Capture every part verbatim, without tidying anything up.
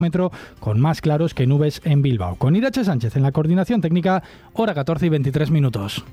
metro con más claros que nubes en Bilbao. Con Irache Sánchez en la coordinación técnica, hora catorce y veintitrés minutos.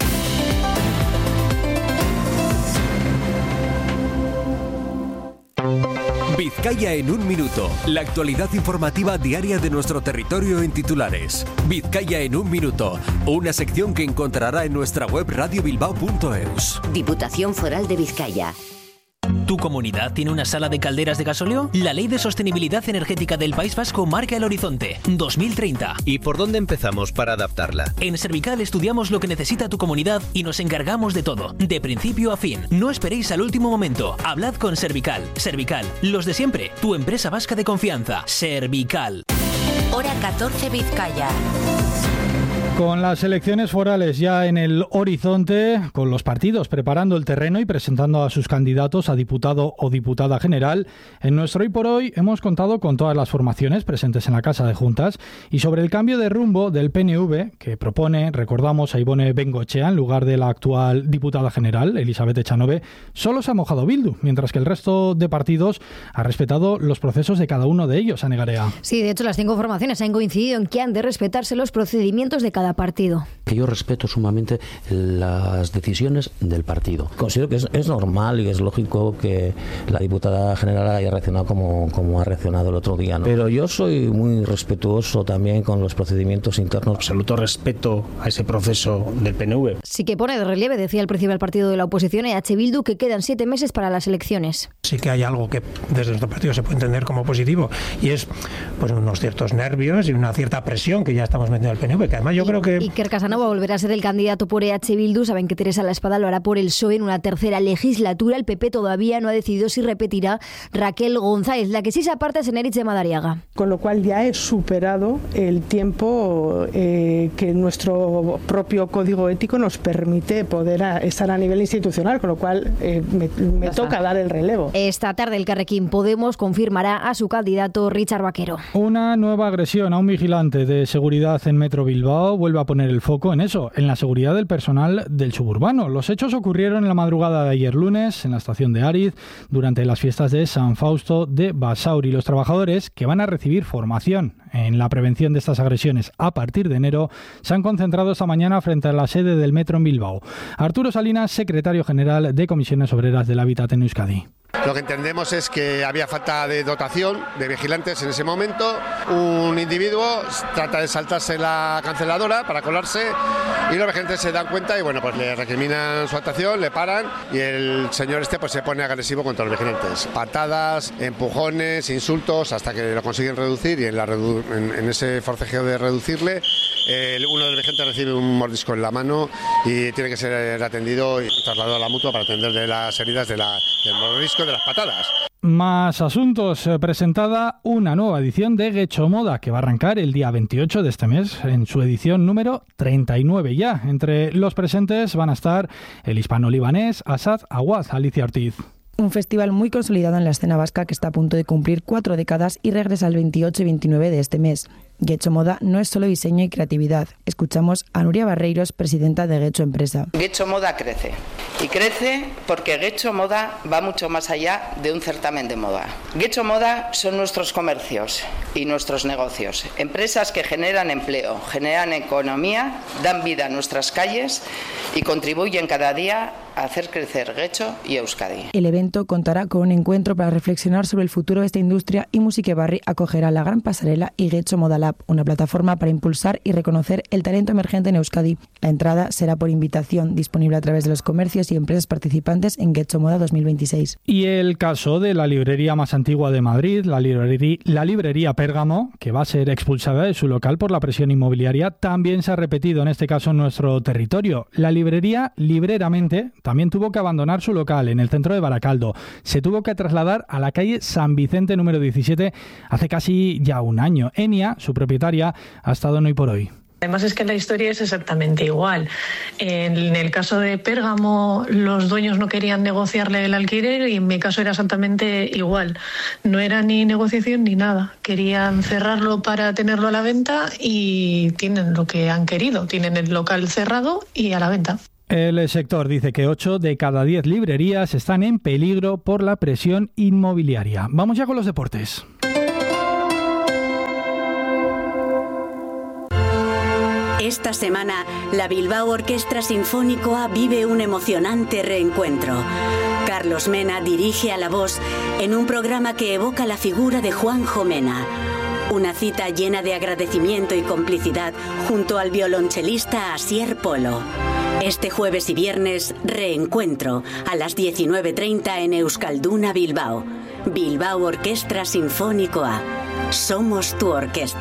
Vizcaya en un minuto. La actualidad informativa diaria de nuestro territorio en titulares. Vizcaya en un minuto. Una sección que encontrará en nuestra web radio bilbao punto eus. Diputación Foral de Vizcaya. ¿Tu comunidad tiene una sala de calderas de gasóleo? La Ley de Sostenibilidad Energética del País Vasco marca el horizonte dos mil treinta. ¿Y por dónde empezamos para adaptarla? En Servical estudiamos lo que necesita tu comunidad y nos encargamos de todo, de principio a fin. No esperéis al último momento. Hablad con Servical. Servical, los de siempre. Tu empresa vasca de confianza. Servical. Hora catorce Vizcaya. Con las elecciones forales ya en el horizonte, con los partidos preparando el terreno y presentando a sus candidatos a diputado o diputada general, en nuestro Hoy por Hoy hemos contado con todas las formaciones presentes en la Casa de Juntas y sobre el cambio de rumbo del P N V que propone, recordamos, a Ibone Bengoechea en lugar de la actual diputada general, Elizabeth Echanove, solo se ha mojado Bildu, mientras que el resto de partidos ha respetado los procesos de cada uno de ellos, Anegarea. Sí, de hecho las cinco formaciones han coincidido en que han de respetarse los procedimientos de cada partido. Que yo respeto sumamente las decisiones del partido. Considero que es, es normal y es lógico que la diputada general haya reaccionado como, como ha reaccionado el otro día, ¿no? Pero yo soy muy respetuoso también con los procedimientos internos. Absoluto respeto a ese proceso del P N V. Sí que pone de relieve, decía el principal partido de la oposición, E H Bildu, que quedan siete meses para las elecciones. Sí que hay algo que desde nuestro partido se puede entender como positivo y es pues unos ciertos nervios y una cierta presión que ya estamos metiendo al P N V, que además yo y, creo que... Iker Casanova volverá a ser el candidato por E H Bildu. Saben que Teresa La Espada lo hará por el P S O E en una tercera legislatura. El P P todavía no ha decidido si repetirá Raquel González. La que sí se aparta es Eneritz de Madariaga. Con lo cual ya he superado el tiempo eh, que nuestro propio código ético nos permite poder a, estar a nivel institucional, con lo cual eh, me, me toca dar el relevo. Esta tarde el Carrequín Podemos confirmará a su candidato Richard Vaquero. Una nueva agresión a un vigilante de seguridad en Metro Bilbao vuelve a poner el foco en eso, en la seguridad del personal del suburbano. Los hechos ocurrieron en la madrugada de ayer lunes en la estación de Ariz durante las fiestas de San Fausto de Basauri. Los trabajadores que van a recibir formación en la prevención de estas agresiones a partir de enero se han concentrado esta mañana frente a la sede del Metro en Bilbao. Arturo Salinas, secretario general de Comisiones Obreras del Hábitat en Euskadi. Lo que entendemos es que había falta de dotación de vigilantes en ese momento. Un individuo trata de saltarse la canceladora para colarse y los vigilantes se dan cuenta y bueno, pues le recriminan su actuación, le paran y el señor este pues se pone agresivo contra los vigilantes. Patadas, empujones, insultos hasta que lo consiguen reducir y en, la redu- en, en ese forcejeo de reducirle eh, uno de los vigilantes recibe un mordisco en la mano y tiene que ser atendido y trasladado a la mutua para atenderle las heridas de la, del mordisco de las patadas. Más asuntos. Presentada una nueva edición de Getxo Moda que va a arrancar el día veintiocho de este mes en su edición número treinta y nueve ya. Entre los presentes van a estar el hispano-libanés Asad Aguaz, Alicia Ortiz. Un festival muy consolidado en la escena vasca que está a punto de cumplir cuatro décadas y regresa el veintiocho y veintinueve de este mes. Getxo Moda no es solo diseño y creatividad. Escuchamos a Nuria Barreiros, presidenta de Getxo Empresa. Getxo Moda crece. Y crece porque Getxo Moda va mucho más allá de un certamen de moda. Getxo Moda son nuestros comercios y nuestros negocios. Empresas que generan empleo, generan economía, dan vida a nuestras calles y contribuyen cada día a hacer crecer Getxo y Euskadi. El evento contará con un encuentro para reflexionar sobre el futuro de esta industria y Musique Barri acogerá la Gran Pasarela y Getxo Moda Lab, una plataforma para impulsar y reconocer el talento emergente en Euskadi. La entrada será por invitación, disponible a través de los comercios y empresas participantes en Getxo Moda dos mil veintiséis. Y el caso de la librería más antigua de Madrid, la librería, la librería Pérgamo, que va a ser expulsada de su local por la presión inmobiliaria, también se ha repetido en este caso en nuestro territorio. La librería, libreramente, también tuvo que abandonar su local en el centro de Baracaldo. Se tuvo que trasladar a la calle San Vicente número diecisiete hace casi ya un año. Enia, su propietaria, ha estado en Hoy por Hoy. Además es que la historia es exactamente igual. En el caso de Pérgamo, los dueños no querían negociarle el alquiler y en mi caso era exactamente igual. No era ni negociación ni nada. Querían cerrarlo para tenerlo a la venta y tienen lo que han querido. Tienen el local cerrado y a la venta. El sector dice que ocho de cada diez librerías están en peligro por la presión inmobiliaria. Vamos ya con los deportes. Esta semana, la Bilbao Orquestra Sinfónicoa vive un emocionante reencuentro. Carlos Mena dirige a la voz en un programa que evoca la figura de Juanjo Mena. Una cita llena de agradecimiento y complicidad junto al violonchelista Asier Polo. Este jueves y viernes, reencuentro a las diecinueve treinta en Euskalduna Bilbao. Bilbao Orquestra Sinfónicoa. Somos tu orquesta.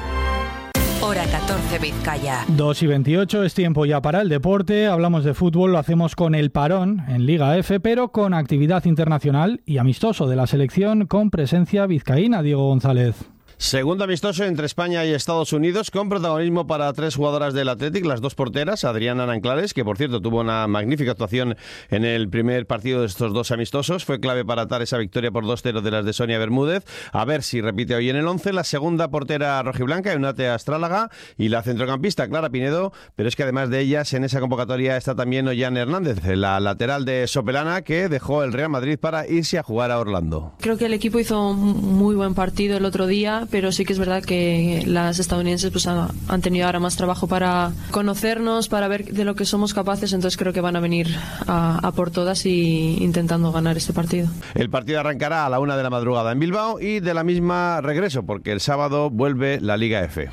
Hora catorce Vizcaya. dos y veintiocho es tiempo ya para el deporte. Hablamos de fútbol, lo hacemos con el parón en Liga F, pero con actividad internacional y amistoso de la selección con presencia vizcaína. Diego González. Segundo amistoso entre España y Estados Unidos, con protagonismo para tres jugadoras del Athletic, las dos porteras, Adriana Nanclares, que por cierto tuvo una magnífica actuación en el primer partido de estos dos amistosos, fue clave para atar esa victoria por dos cero de las de Sonia Bermúdez, a ver si repite hoy en el once, la segunda portera rojiblanca, Eunate Astrálaga, y la centrocampista Clara Pinedo, pero es que además de ellas, en esa convocatoria está también Ollane Hernández, la lateral de Sopelana, que dejó el Real Madrid para irse a jugar a Orlando. Creo que el equipo hizo un muy buen partido el otro día, pero sí que es verdad que las estadounidenses pues han tenido ahora más trabajo para conocernos, para ver de lo que somos capaces, entonces creo que van a venir a, a por todas y intentando ganar este partido. El partido arrancará a la una de la madrugada en Bilbao y de la misma regreso, porque el sábado vuelve la Liga F.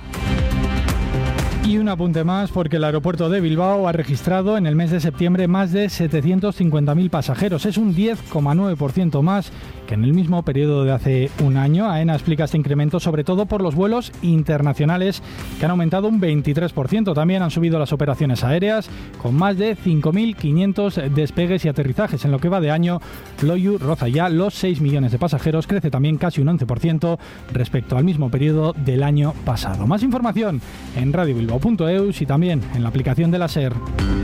Y un apunte más, porque el aeropuerto de Bilbao ha registrado en el mes de septiembre más de setecientos cincuenta mil pasajeros. Es un diez coma nueve por ciento más que en el mismo periodo de hace un año. AENA explica este incremento sobre todo por los vuelos internacionales, que han aumentado un veintitrés por ciento. También han subido las operaciones aéreas, con más de cinco mil quinientos despegues y aterrizajes. En lo que va de año, Loiu roza ya los seis millones de pasajeros, crece también casi un once por ciento respecto al mismo periodo del año pasado. Más información en radio bilbao punto eus y también en la aplicación de la SER.